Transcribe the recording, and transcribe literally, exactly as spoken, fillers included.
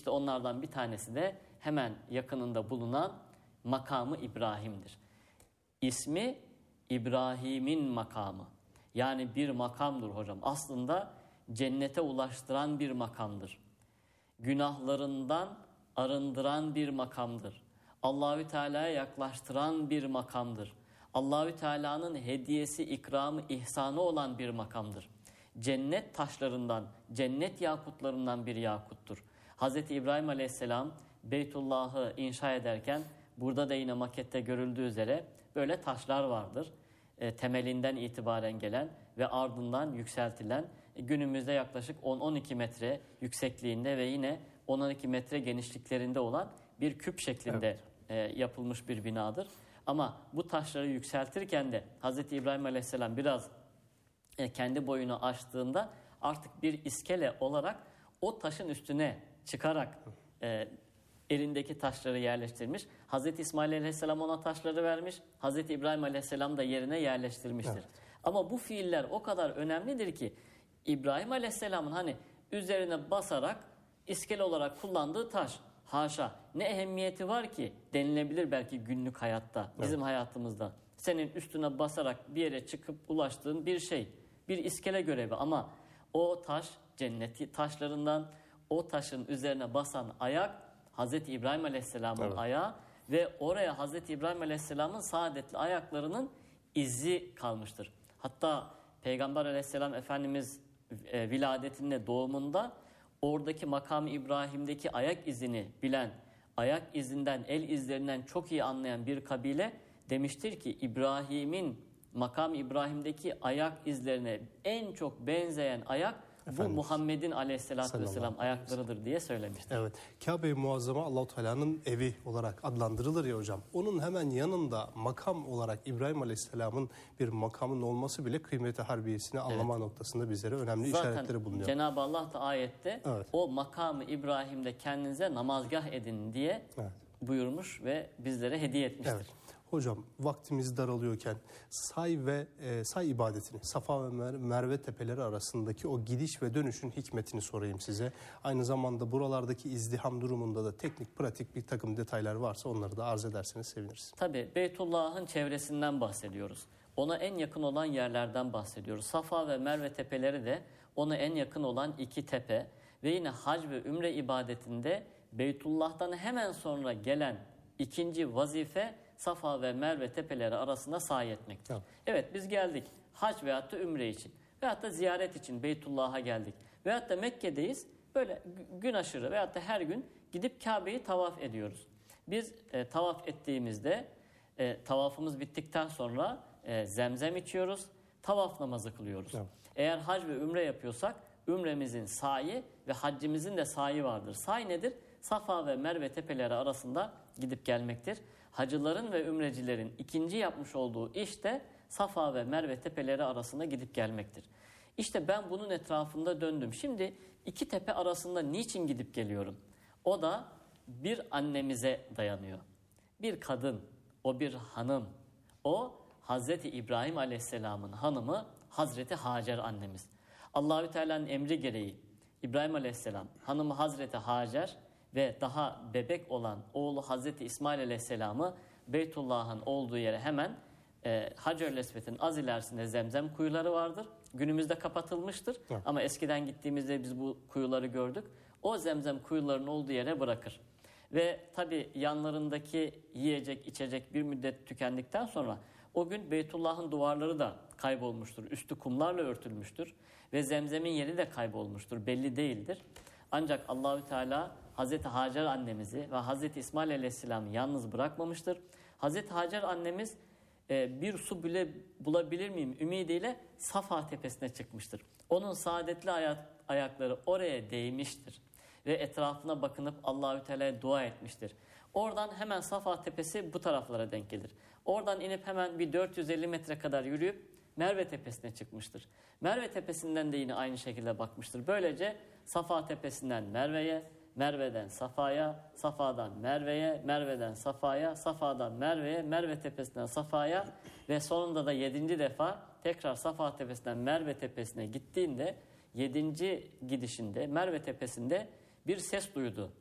İşte onlardan bir tanesi de hemen yakınında bulunan makamı İbrahim'dir. İsmi İbrahim'in makamı. Yani bir makamdır hocam. Aslında cennete ulaştıran bir makamdır. Günahlarından arındıran bir makamdır. Allahü Teala'ya yaklaştıran bir makamdır. Allahü Teala'nın hediyesi, ikramı, ihsanı olan bir makamdır. Cennet taşlarından, cennet yakutlarından bir yakuttur. Hazreti İbrahim Aleyhisselam Beytullah'ı inşa ederken burada da yine makette görüldüğü üzere böyle taşlar vardır. E, temelinden itibaren gelen ve ardından yükseltilen, e, günümüzde yaklaşık on on iki metre yüksekliğinde ve yine on on iki metre genişliklerinde olan bir küp şeklinde evet. e, yapılmış bir binadır. Ama bu taşları yükseltirken de Hazreti İbrahim Aleyhisselam biraz e, kendi boyunu aştığında artık bir iskele olarak o taşın üstüne çıkarak e, elindeki taşları yerleştirmiş. Hazreti İsmail Aleyhisselam ona taşları vermiş. Hazreti İbrahim Aleyhisselam da yerine yerleştirmiştir. Evet. Ama bu fiiller o kadar önemlidir ki İbrahim Aleyhisselam'ın hani üzerine basarak iskele olarak kullandığı taş, haşa ne ehemmiyeti var ki denilebilir belki günlük hayatta, bizim evet. hayatımızda. Senin üstüne basarak bir yere çıkıp ulaştığın bir şey, bir iskele görevi ama o taş cenneti taşlarından, o taşın üzerine basan ayak Hazreti İbrahim Aleyhisselam'ın evet. ayağı ve oraya Hazreti İbrahim Aleyhisselam'ın saadetli ayaklarının izi kalmıştır. Hatta Peygamber Aleyhisselam Efendimiz e, viladetinde, doğumunda oradaki makam-ı İbrahim'deki ayak izini bilen, ayak izinden, el izlerinden çok iyi anlayan bir kabile demiştir ki İbrahim'in, makam İbrahim'deki ayak izlerine en çok benzeyen ayak Efendimiz, bu Muhammed'in aleyhissalatü vesselam ayaklarıdır diye söylemiştir. Evet. Kabe-i Muazzama Allah-u Teala'nın evi olarak adlandırılır ya hocam. Onun hemen yanında makam olarak İbrahim Aleyhisselam'ın bir makamın olması bile kıymeti harbiyesini evet. anlama noktasında bizlere önemli Zaten işaretleri bulunuyor. Cenab-ı Allah da ayette evet. o makamı İbrahim'de kendinize namazgah edin diye evet. buyurmuş ve bizlere hediye etmiştir. Evet. Hocam vaktimiz daralıyorken say ve e, say ibadetini, Safa ve Mer Merve tepeleri arasındaki o gidiş ve dönüşün hikmetini sorayım size. Aynı zamanda buralardaki izdiham durumunda da teknik, pratik bir takım detaylar varsa onları da arz ederseniz seviniriz. Tabii Beytullah'ın çevresinden bahsediyoruz. Ona en yakın olan yerlerden bahsediyoruz. Safa ve Merve tepeleri de ona en yakın olan iki tepe ve yine hac ve ümre ibadetinde Beytullah'tan hemen sonra gelen ikinci vazife Safa ve Merve tepeleri arasında sahi etmektir. Evet. evet biz geldik hac veyahut da ümre için veyahut da ziyaret için Beytullah'a geldik veyahut da Mekke'deyiz, böyle gün aşırı veyahut da her gün gidip Kabe'yi tavaf ediyoruz. Biz e, tavaf ettiğimizde e, tavafımız bittikten sonra e, zemzem içiyoruz, tavaf namazı kılıyoruz. Evet. Eğer hac ve ümre yapıyorsak ümremizin sahi ve haccimizin de sahi vardır. Sahi nedir? Safa ve Merve tepeleri arasında gidip gelmektir. Hacıların ve ümrecilerin ikinci yapmış olduğu iş de Safa ve Merve tepeleri arasında gidip gelmektir. İşte ben bunun etrafında döndüm. Şimdi iki tepe arasında niçin gidip geliyorum? O da bir annemize dayanıyor. Bir kadın, o bir hanım. O Hazreti İbrahim Aleyhisselam'ın hanımı Hazreti Hacer annemiz. Allahü Teala'nın emri gereği İbrahim Aleyhisselam hanımı Hazreti Hacer ve daha bebek olan oğlu Hazreti İsmail Aleyhisselam'ı Beytullah'ın olduğu yere hemen e, Hacer-ül Esved'in az ilerisinde zemzem kuyuları vardır. Günümüzde kapatılmıştır evet. ama eskiden gittiğimizde biz bu kuyuları gördük. O zemzem kuyularının olduğu yere bırakır. Ve tabi yanlarındaki yiyecek içecek bir müddet tükendikten sonra o gün Beytullah'ın duvarları da kaybolmuştur. Üstü kumlarla örtülmüştür ve zemzemin yeri de kaybolmuştur. Belli değildir. Ancak Allahü Teala Hazreti Hacer annemizi ve Hazreti İsmail Aleyhisselam'ı yalnız bırakmamıştır. Hazreti Hacer annemiz e, bir su bile bulabilir miyim ümidiyle Safa tepesine çıkmıştır. Onun saadetli ayak, ayakları oraya değmiştir ve etrafına bakınıp Allahü Teala'ya dua etmiştir. Oradan hemen Safa tepesi bu taraflara denk gelir. Oradan inip hemen bir dört yüz elli metre kadar yürüyüp Merve tepesine çıkmıştır. Merve tepesinden de yine aynı şekilde bakmıştır. Böylece Safa tepesinden Merve'ye, Merve'den Safa'ya, Safa'dan Merve'ye, Merve'den Safa'ya, Safa'dan Merve'ye, Merve tepesinden Safa'ya ve sonunda da yedinci defa tekrar Safa tepesinden Merve tepesine gittiğinde yedinci gidişinde Merve tepesinde bir ses duydu.